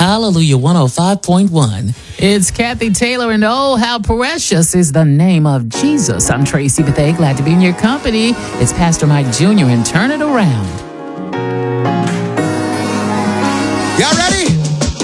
Hallelujah 105.1. It's Kathy Taylor, and oh, how precious is the name of Jesus. I'm Tracy Bethay, glad to be in your company. It's Pastor Mike Jr. and Turn It Around.